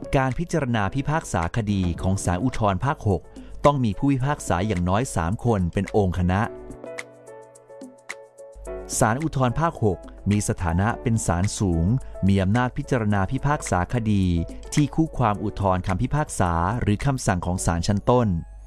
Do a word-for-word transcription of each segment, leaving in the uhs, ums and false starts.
การพิจารณาพิพากษาคดีของศาลอุทธรภาคหกต้องมีผู้พิพากษาอย่างน้อยสามคนเป็นองค์คณะศาลอุทธรภาคหกมีสถานะเป็นศาลสูงมีอำนาจพิจารณาพิพากษาคดีที่คู่ความอุทธรณ์คำพิพากษาหรือคำสั่งของศาลชั้นต้น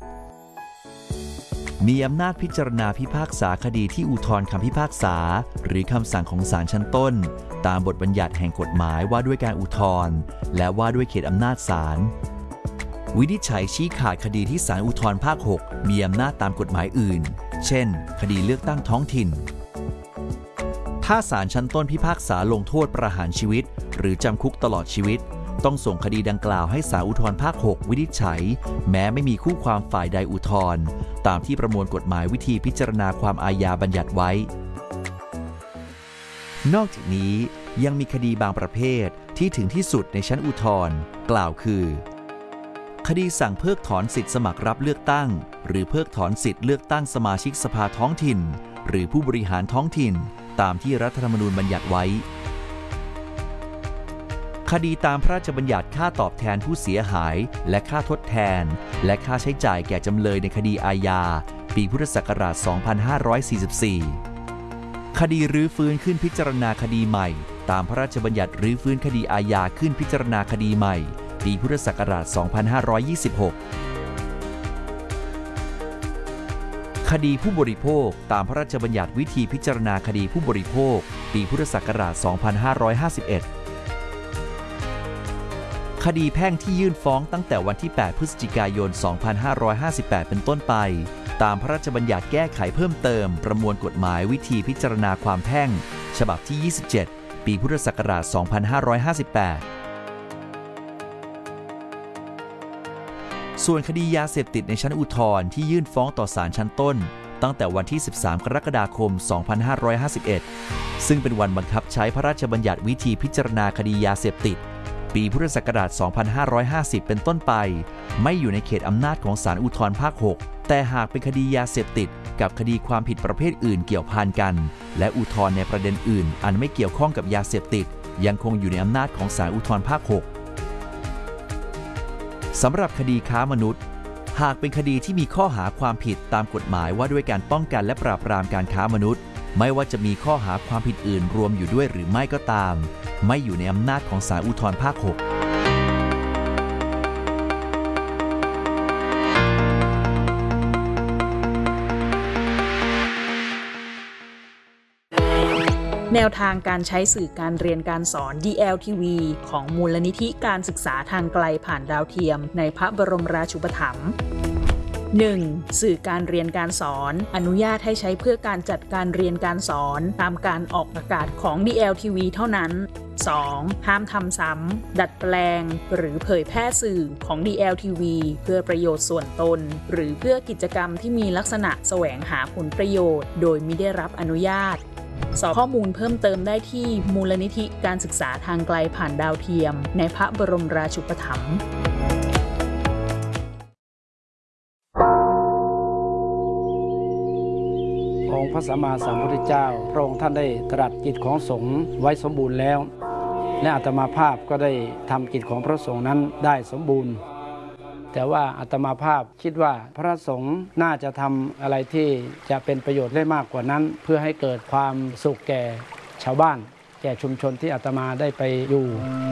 มีอำนาจพิจารณาพิพากษาคดีที่อุทธรณ์คำพิพากษาหรือคำสั่งของศาลชั้นต้นตามบทบัญญัติแห่งกฎหมายว่าด้วยการอุทธรณ์และว่าด้วยเขตอำนาจศาลวินิจฉัยชี้ขาดคดีที่ศาลอุทธรภาคหกมีอำนาจตามกฎหมายอื่นเช่นคดีเลือกตั้งท้องถิ่นถ้าศาลชั้นต้นพิพากษาลงโทษประหารชีวิตหรือจำคุกตลอดชีวิตต้องส่งคดีดังกล่าวให้ศาลอุทธรภาคหกวินิจฉัยแม้ไม่มีคู่ความฝ่ายใดอุทธรณ์ตามที่ประมวลกฎหมายวิธีพิจารณาความอาญาบัญญัติไว้นอกจากนี้ยังมีคดีบางประเภทที่ถึงที่สุดในชั้นอุทธรณ์กล่าวคือคดีสั่งเพิกถอนสิทธิสมัครรับเลือกตั้งหรือเพิกถอนสิทธิเลือกตั้งสมาชิกสภาท้องถิ่นหรือผู้บริหารท้องถิ่นตามที่รัฐธรรมนูญบัญญัติไว้คดีตามพระราชบัญญัติค่าตอบแทนผู้เสียหายและค่าทดแทนและค่าใช้จ่ายแก่จำเลยในคดีอาญาปีพุทธศักราช สองพันห้าร้อยสี่สิบสี่ คดีรื้อฟื้นขึ้นพิจารณาคดีใหม่ตามพระราชบัญญัติรื้อฟื้นคดีอาญาขึ้นพิจารณาคดีใหม่ปีพุทธศักราช สองพันห้าร้อยยี่สิบหก คดีผู้บริโภคตามพระราชบัญญัติวิธีพิจารณาคดีผู้บริโภคปีพุทธศักราช สองพันห้าร้อยห้าสิบเอ็ด คดีแพ่งที่ยื่นฟ้องตั้งแต่วันที่ แปด พฤศจิกายน สองพันห้าร้อยห้าสิบแปด เป็นต้นไปตามพระราชบัญญัติแก้ไขเพิ่มเติมประมวลกฎหมายวิธีพิจารณาความแพ่งฉบับที่ ยี่สิบเจ็ด ปีพุทธศักราช สองพันห้าร้อยห้าสิบแปดส่วนคดียาเสพติดในชั้นอุทธรณ์ที่ยื่นฟ้องต่อศาลชั้นต้นตั้งแต่วันที่ สิบสาม กรกฎาคม สองพันห้าร้อยห้าสิบเอ็ด ซึ่งเป็นวันบังคับใช้พระราชบัญญัติวิธีพิจารณาคดียาเสพติดปีพุทธศักราช สองพันห้าร้อยห้าสิบ เป็นต้นไปไม่อยู่ในเขตอำนาจของศาลอุทธรภาคหกแต่หากเป็นคดียาเสพติดกับคดีความผิดประเภทอื่นเกี่ยวพันกันและอุทธรณ์ในประเด็นอื่นอันไม่เกี่ยวข้องกับยาเสพติดยังคงอยู่ในอำนาจของศาลอุทธรภาคหกสำหรับคดีค้ามนุษย์หากเป็นคดีที่มีข้อหาความผิดตามกฎหมายว่าด้วยการป้องกันและปราบปรามการค้ามนุษย์ไม่ว่าจะมีข้อหาความผิดอื่นรวมอยู่ด้วยหรือไม่ก็ตามไม่อยู่ในอำนาจของศาลอุทธรภาคหกแนวทางการใช้สื่อการเรียนการสอน ดี แอล ที วี ของมูลนิธิการศึกษาทางไกลผ่านดาวเทียมในพระบรมราชูปถัมภ์ หนึ่ง. สื่อการเรียนการสอนอนุญาตให้ใช้เพื่อการจัดการเรียนการสอนตามการออกอากาศของ ดี แอล ที วี เท่านั้น สอง. ห้ามทำซ้ำดัดแปลงหรือเผยแพร่สื่อของ ดี แอล ที วี เพื่อประโยชน์ส่วนตนหรือเพื่อกิจกรรมที่มีลักษณะแสวงหาผลประโยชน์โดยมิได้รับอนุญาตสอบข้อมูลเพิ่มเติมได้ที่มูลนิธิการศึกษาทางไกลผ่านดาวเทียมในพระบรมราชูปถัมภ์องค์พระสัมมาสัมพุทธเจ้าพระองค์ท่านได้ตรัสกิจของสงฆ์ไว้สมบูรณ์แล้วและอาตมาภาพก็ได้ทำกิจของพระสงฆ์นั้นได้สมบูรณ์แต่ว่าอาตมาภาพคิดว่าพระสงฆ์น่าจะทำอะไรที่จะเป็นประโยชน์ได้มากกว่านั้นเพื่อให้เกิดความสุขแก่ชาวบ้านแก่ชุมชนที่อาตมาได้ไปอยู่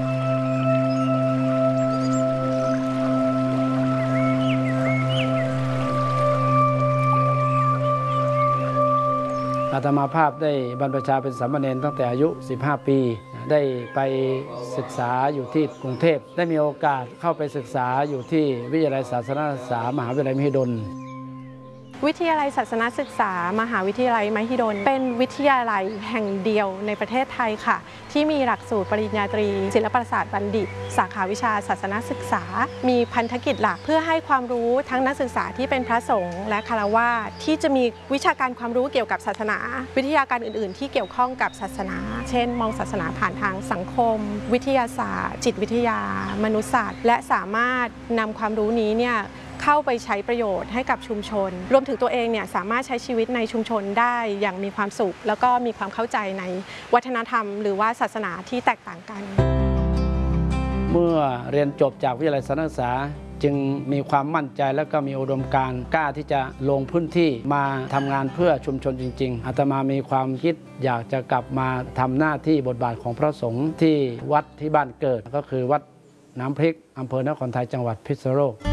อาตมาภาพได้บรรพชาเป็นสามเณรตั้งแต่อายุสิบห้าปีได้ไปศึกษาอยู่ที่กรุงเทพได้มีโอกาสเข้าไปศึกษาอยู่ที่วิทยาลัยศาสนศึกษามหาวิทยาลัยมหิดลวิทยาลัยศาสนศึกษามหาวิทยาลัยมหิดลเป็นวิทยาลัยแห่งเดียวในประเทศไทยค่ะที่มีหลักสูตรปริญญาตรีศิลปศาสตร์บัณฑิตสาขาวิชาศาสนศึกษามีพันธกิจหลักเพื่อให้ความรู้ทั้งนักศึกษาที่เป็นพระสงฆ์และฆราวาสที่จะมีวิชาการความรู้เกี่ยวกับศาสนาวิทยาการอื่นๆที่เกี่ยวข้องกับศาสนาเช่นมองศาสนาผ่านทางสังคมวิทยาศาสตร์จิตวิทยามนุษยศาสตร์และสามารถนำความรู้นี้เนี่ยเข้าไปใช้ประโยชน์ให้กับชุมชนรวมถึงตัวเองเนี่ยสามารถใช้ชีวิตในชุมชนได้อย่างมีความสุขแล้วก็มีความเข้าใจในวัฒนธรรมหรือว่าศาสนาที่แตกต่างกันเมื่อเรียนจบจากวิทยาลัยสถานศึกษาจึงมีความมั่นใจและก็มีอุดมการณ์กล้าที่จะลงพื้นที่มาทำงานเพื่อชุมชนจริงๆอาตมามีความคิดอยากจะกลับมาทำหน้าที่บทบาทของพระสงฆ์ที่วัดที่บ้านเกิดก็คือวัดน้ำพริกอำเภอนครไทยจังหวัดพิษณุโลก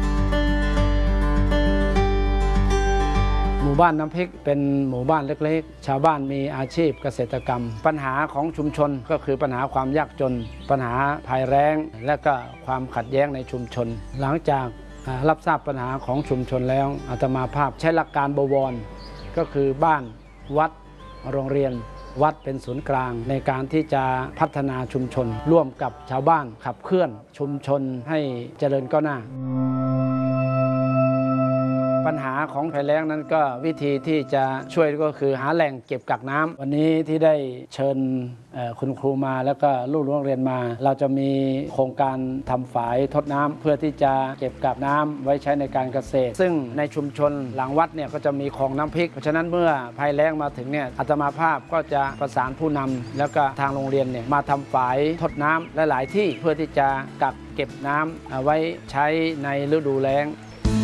หมู่บ้านน้ำพริกเป็นหมู่บ้านเล็กๆชาวบ้านมีอาชีพเกษตรกรรมปัญหาของชุมชนก็คือปัญหาความยากจนปัญหาภัยแล้งและก็ความขัดแย้งในชุมชนหลังจากรับทราบปัญหาของชุมชนแล้วอาตมาภาพใช้หลักการบวรก็คือบ้านวัดโรงเรียนวัดเป็นศูนย์กลางในการที่จะพัฒนาชุมชนร่วมกับชาวบ้านขับเคลื่อนชุมชนให้เจริญก้าวหน้าปัญหาของภัยแล้งนั้นก็วิธีที่จะช่วยก็คือหาแหล่งเก็บกักน้ำวันนี้ที่ได้เชิญคุณครูมาแล้วก็ลูกโรงเรียนมาเราจะมีโครงการทำฝายทดน้ำเพื่อที่จะเก็บกักน้ำไว้ใช้ในการเกษตรซึ่งในชุมชนหลังวัดเนี่ยก็จะมีคลองน้ำพริกเพราะฉะนั้นเมื่อภัยแล้งมาถึงเนี่ยอาตมาภาพก็จะประสานผู้นำแล้วก็ทางโรงเรียนเนี่ยมาทำฝายทดน้ำหลายๆที่เพื่อที่จะกักเก็บน้ำเอาไว้ใช้ในฤดูแล้ง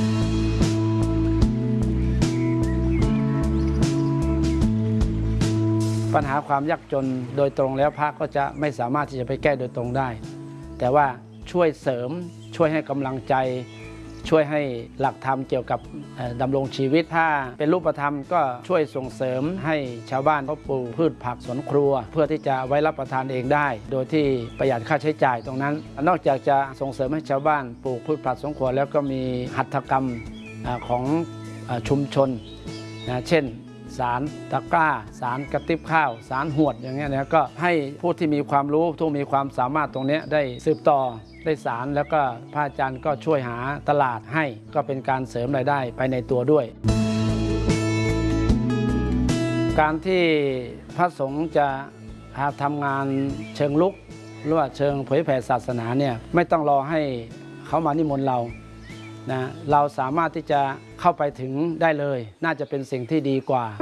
ปัญหาความยากจนโดยตรงแล้วพระก็จะไม่สามารถที่จะไปแก้โดยตรงได้แต่ว่าช่วยเสริมช่วยให้กำลังใจช่วยให้หลักธรรมเกี่ยวกับดำรงชีวิตถ้าเป็นรูปธรรมก็ช่วยส่งเสริมให้ชาวบ้านเขาปลูกพืชผักสวนครัวเพื่อที่จะไว้รับประทานเองได้โดยที่ประหยัดค่าใช้จ่ายตรงนั้นนอกจากจะส่งเสริมให้ชาวบ้านปลูกพืชผักสวนครัวแล้วก็มีหัตถกรรมของชุมชนนะเช่นสารตะกร้าสารกระติบข้าวสารหวดอย่างเงี้ยนะก็ให้ผู้ที่มีความรู้ผู้มีความสามารถตรงนี้ได้สืบต่อได้สารแล้วก็พระอาจารย์ก็ช่วยหาตลาดให้ก็เป็นการเสริมรายได้ไปในตัวด้วยการที่พระสงฆ์จะทำงานเชิงลุกหรือว่าเชิงเผยแผ่ศาสนาเนี่ยไม่ต้องรอให้เขามานิมนต์เรานะเราสามารถที่จะเข้าไปถึงได้เลยน่าจะเป็นสิ่งที่ดีกว่า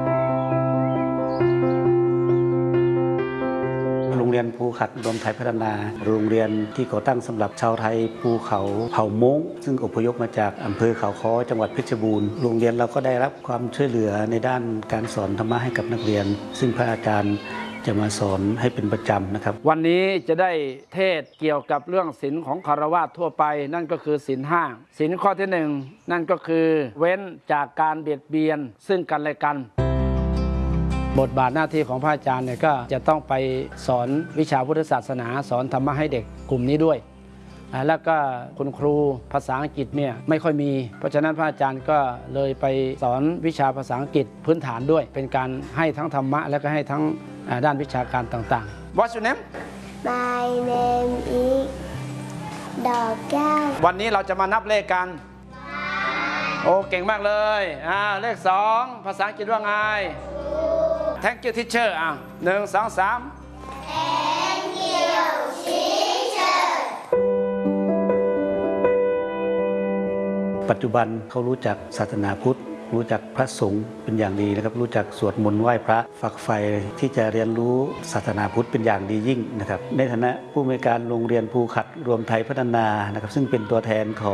โรงเรียนภูขัดรวมไทยพัฒนาโรงเรียนที่ก่อตั้งสำหรับชาวไทยภูเขาเผ่าม้งซึ่งอพยพมาจากอำเภอเขาค้อจังหวัดเพชรบูรณ์โรงเรียนเราก็ได้รับความช่วยเหลือในด้านการสอนธรรมะให้กับนักเรียนซึ่งพระอาจารย์จะมาสอนให้เป็นประจำนะครับวันนี้จะได้เทศเกี่ยวกับเรื่องศีลของคฤหัสถ์ทั่วไปนั่นก็คือศีลห้าศีลข้อที่หนึ่งนั่นก็คือเว้นจากการเบียดเบียนซึ่งกันและกันบทบาทหน้าที่ของพระอาจารย์เนี่ยก็จะต้องไปสอนวิชาพุทธศาสนาสอนธรรมะให้เด็กกลุ่มนี้ด้วยแล้วก็คุณครูภาษาอังกฤษเนี่ยไม่ค่อยมีเพราะฉะนั้นพระอาจารย์ก็เลยไปสอนวิชาภาษาอังกฤษพื้นฐานด้วยเป็นการให้ทั้งธรรมะและก็ให้ทั้งด้านวิชาการต่างๆ What's your name? My name is ดอกแก้ววันนี้เราจะมานับเลขกันโอ้เก่งมากเลยอ่าเลขสองภาษาอังกฤษว่าไง Thank you teacher อ่ะหนึ่งสองสาม Thank you teacher ปัจจุบันเขารู้จักศาสนาพุทธรู้จักพระสงฆ์เป็นอย่างดีนะครับรู้จักสวดมนต์ไหว้พระฝักใฝ่ที่จะเรียนรู้ศาสนาพุทธเป็นอย่างดียิ่งนะครับในฐานะผู้อำนวยการโรงเรียนภูขัดรวมไทยพัฒนานะครับซึ่งเป็นตัวแทนของ